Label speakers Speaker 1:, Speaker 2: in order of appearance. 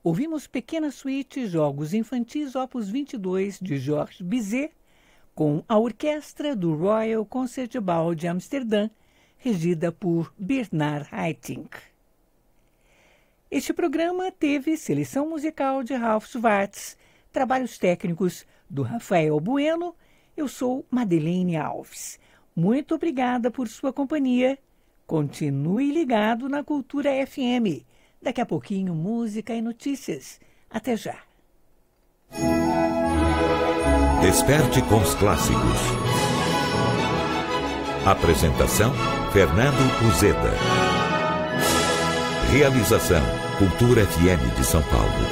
Speaker 1: Ouvimos Pequena Suíte, Jogos Infantis, Opus 22, de Georges Bizet, com a orquestra do Royal Concertgebouw de Amsterdã, regida por Bernard Haitink. Este programa teve seleção musical de Ralph Schwartz, trabalhos técnicos do Rafael Bueno. Eu sou Madeleine Alves. Muito obrigada por sua companhia. Continue ligado na Cultura FM. Daqui a pouquinho, música e notícias. Até já.
Speaker 2: Desperte com os clássicos. Apresentação: Fernando Uzeda. Realização: Cultura FM de São Paulo.